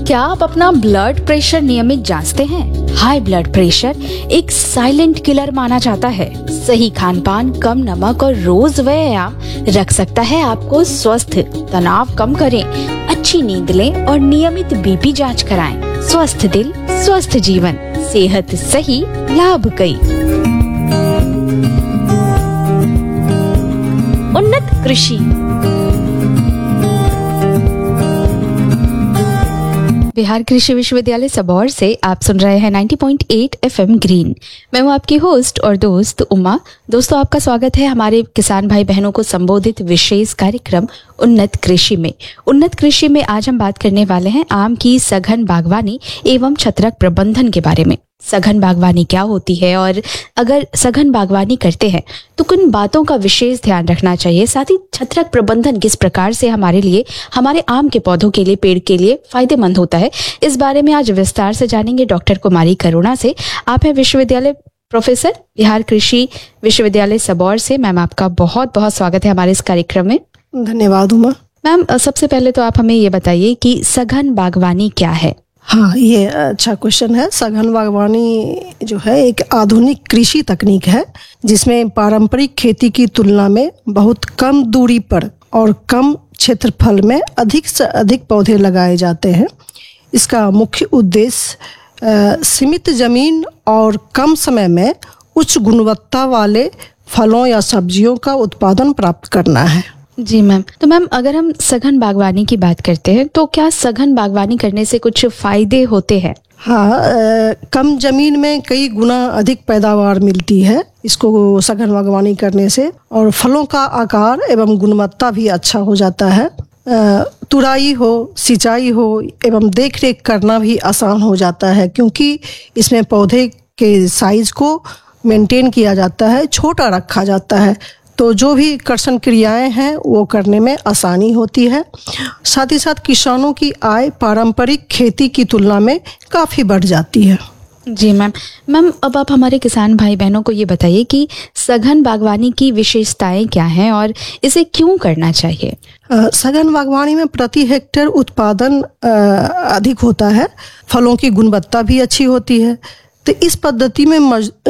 क्या आप अपना ब्लड प्रेशर नियमित जांचते हैं? हाई ब्लड प्रेशर एक साइलेंट किलर माना जाता है। सही खान पान, कम नमक और रोज व्यायाम रख सकता है आपको स्वस्थ। तनाव कम करें, अच्छी नींद लें और नियमित बीपी जांच कराएं। स्वस्थ दिल, स्वस्थ जीवन, सेहत सही, लाभ कई। उन्नत कृषि। बिहार कृषि विश्वविद्यालय सबौर से आप सुन रहे हैं 90.8 FM ग्रीन। मैं हूं आपकी होस्ट और दोस्त उमा। दोस्तों, आपका स्वागत है हमारे किसान भाई बहनों को संबोधित विशेष कार्यक्रम उन्नत कृषि में। उन्नत कृषि में आज हम बात करने वाले हैं आम की सघन बागवानी एवं छत्रक प्रबंधन के बारे में। सघन बागवानी क्या होती है और अगर सघन बागवानी करते हैं तो किन बातों का विशेष ध्यान रखना चाहिए, साथ ही छत्रक प्रबंधन किस प्रकार से हमारे लिए, हमारे आम के पौधों के लिए, पेड़ के लिए फायदेमंद होता है, इस बारे में आज विस्तार से जानेंगे डॉक्टर कुमारी करुणा से। आप हैं विश्वविद्यालय प्रोफेसर, बिहार कृषि विश्वविद्यालय सबौर से। मैम, आपका बहुत बहुत स्वागत है हमारे इस कार्यक्रम में। धन्यवाद उमा। मैम, सबसे पहले तो आप हमें ये बताइए कि सघन बागवानी क्या है? हाँ, ये अच्छा क्वेश्चन है। सघन बागवानी जो है एक आधुनिक कृषि तकनीक है जिसमें पारंपरिक खेती की तुलना में बहुत कम दूरी पर और कम क्षेत्रफल में अधिक से अधिक पौधे लगाए जाते हैं। इसका मुख्य उद्देश्य सीमित जमीन और कम समय में उच्च गुणवत्ता वाले फलों या सब्जियों का उत्पादन प्राप्त करना है। जी मैम। तो मैम, अगर हम सघन बागवानी की बात करते हैं तो क्या सघन बागवानी करने से कुछ फायदे होते हैं? हाँ, कम जमीन में कई गुना अधिक पैदावार मिलती है इसको सघन बागवानी करने से, और फलों का आकार एवं गुणवत्ता भी अच्छा हो जाता है। तुराई हो, सिंचाई हो एवं देख रेख करना भी आसान हो जाता है क्योंकि इसमें पौधे के साइज को मेंटेन किया जाता है, छोटा रखा जाता है, तो जो भी कर्षण क्रियाएं हैं वो करने में आसानी होती है। साथ ही साथ किसानों की आय पारंपरिक खेती की तुलना में काफ़ी बढ़ जाती है। जी मैम। मैम, अब आप हमारे किसान भाई बहनों को ये बताइए कि सघन बागवानी की विशेषताएं क्या हैं और इसे क्यों करना चाहिए? सघन बागवानी में प्रति हेक्टेयर उत्पादन अधिक होता है, फलों की गुणवत्ता भी अच्छी होती है। तो इस पद्धति में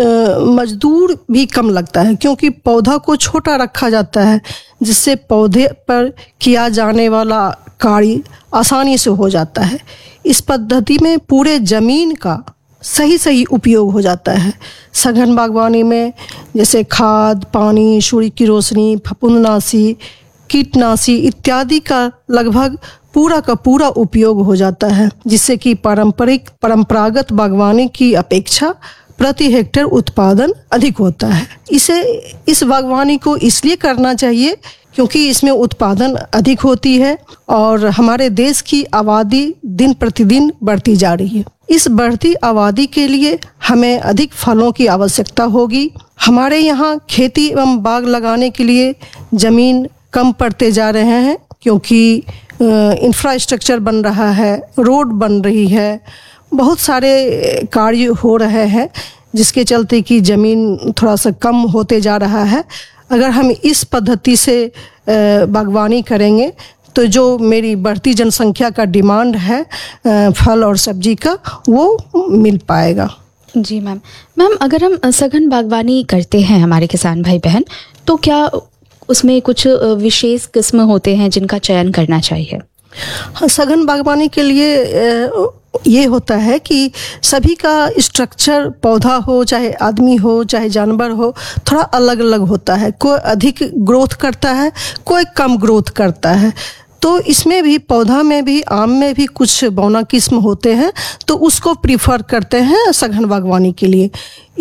मजदूर भी कम लगता है क्योंकि पौधा को छोटा रखा जाता है जिससे पौधे पर किया जाने वाला कार्य आसानी से हो जाता है। इस पद्धति में पूरे जमीन का सही उपयोग हो जाता है। सघन बागवानी में जैसे खाद, पानी, सूर्य की रोशनी, फफूंदनाशी, कीटनाशी इत्यादि का लगभग पूरा का पूरा उपयोग हो जाता है जिससे कि परंपरागत बागवानी की अपेक्षा प्रति हेक्टेयर उत्पादन अधिक होता है। इस बागवानी को इसलिए करना चाहिए क्योंकि इसमें उत्पादन अधिक होती है और हमारे देश की आबादी दिन प्रतिदिन बढ़ती जा रही है। इस बढ़ती आबादी के लिए हमें अधिक फलों की आवश्यकता होगी। हमारे यहाँ खेती एवं बाग लगाने के लिए जमीन कम पड़ते जा रहे हैं क्योंकि इंफ्रास्ट्रक्चर बन रहा है, रोड बन रही है, बहुत सारे कार्य हो रहे हैं जिसके चलते कि ज़मीन थोड़ा सा कम होते जा रहा है। अगर हम इस पद्धति से बागवानी करेंगे तो जो मेरी बढ़ती जनसंख्या का डिमांड है फल और सब्जी का, वो मिल पाएगा। जी मैम। मैम, अगर हम सघन बागवानी करते हैं हमारे किसान भाई बहन, तो क्या उसमें कुछ विशेष किस्म होते हैं जिनका चयन करना चाहिए? हाँ, सघन बागवानी के लिए ये होता है कि सभी का स्ट्रक्चर, पौधा हो चाहे आदमी हो चाहे जानवर हो, थोड़ा अलग अलग होता है। कोई अधिक ग्रोथ करता है, कोई कम ग्रोथ करता है। तो इसमें भी, पौधा में भी, आम में भी कुछ बौना किस्म होते हैं तो उसको प्रीफर करते हैं सघन बागवानी के लिए।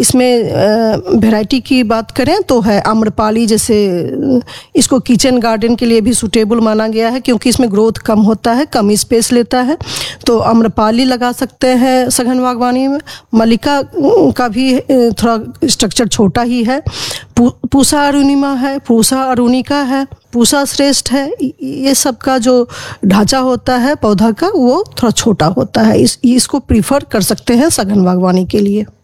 इसमें वैरायटी की बात करें तो है आम्रपाली, जैसे इसको किचन गार्डन के लिए भी सूटेबल माना गया है क्योंकि इसमें ग्रोथ कम होता है, कम स्पेस लेता है, तो आम्रपाली लगा सकते हैं सघन बागवानी में। मल्लिका का भी थोड़ा स्ट्रक्चर छोटा ही है। पूसा अरुणिमा है, पूसा अरुणिका है, पूसा श्रेष्ठ है। ये सब का जो ढांचा होता है पौधा का, वो थोड़ा छोटा होता है। इसको प्रीफर कर सकते हैं सघन बागवानी के लिए।